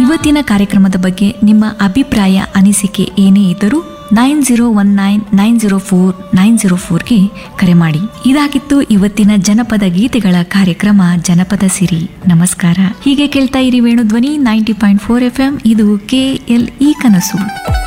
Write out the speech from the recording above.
ಇವತ್ತಿನ ಕಾರ್ಯಕ್ರಮದ ಬಗ್ಗೆ ನಿಮ್ಮ ಅಭಿಪ್ರಾಯ ಅನಿಸಿಕೆ ಏನೇ ಇದ್ದರೂ 9019904904ಗೆ ಕರೆ ಮಾಡಿ. ಇದಾಗಿತ್ತು ಇವತ್ತಿನ ಜನಪದ ಗೀತೆಗಳ ಕಾರ್ಯಕ್ರಮ ಜನಪದ ಸಿರಿ. ನಮಸ್ಕಾರ. ಹೀಗೆ ಕೇಳ್ತಾ ಇರಿ ವೇಣುಧ್ವನಿ 90.4 FM. ಇದು KLE ಕನಸು.